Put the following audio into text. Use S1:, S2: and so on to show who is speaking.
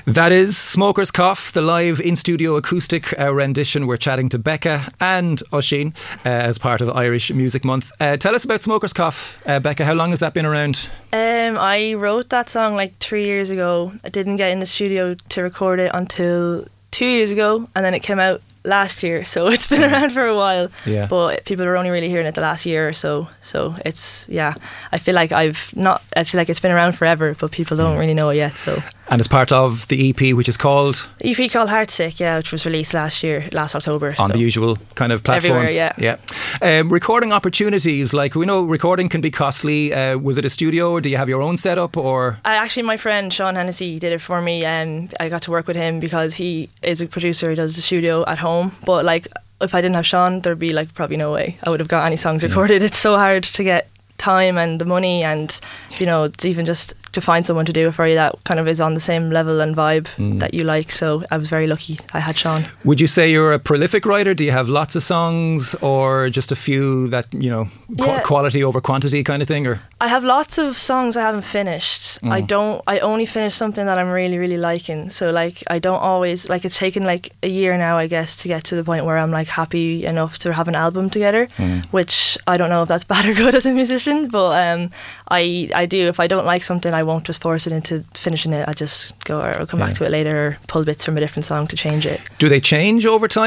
S1: That is Smoker's Cough, the live in-studio acoustic rendition. We're chatting to Becca and Oisín as part of Irish Music Month. Tell us about Smoker's Cough, Becca. How long has that been around?
S2: I wrote that song like 3 years ago. I didn't get in the studio to record it until 2 years ago, and then it came out last year, so it's been around for a while.
S1: Yeah.
S2: But people are only really hearing it the last year or so. So it's, yeah, I feel like it's been around forever, but people don't really know it yet. So.
S1: And as part of the EP, which is called?
S2: EP called Heartsick, yeah, which was released last October.
S1: On the usual kind of platforms.
S2: Everywhere,
S1: yeah. Recording opportunities, like we know recording can be costly. Was it a studio, or do you have your own setup? Or
S2: actually, my friend Sean Hennessy did it for me, and I got to work with him because he is a producer. He does the studio at home. But like, if I didn't have Sean, there'd be like probably no way I would have got any songs recorded. It's so hard to get time and the money, and you know, even just to find someone to do it for you that kind of is on the same level and vibe that you like. So I was very lucky I had Sean.
S1: Would you say you're a prolific writer? Do you have lots of songs, or just a few that, you know, quality over quantity kind of thing? Or
S2: I have lots of songs I haven't finished. I only finish something that I'm really, really liking. So like, I don't always, like, it's taken like a year now, I guess, to get to the point where I'm like happy enough to have an album together, which I don't know if that's bad or good as a musician, but I do. If I don't like something, I won't just force it into finishing it. I just go, or I'll come back to it later, or pull bits from a different song to change it.
S1: Do they change over time?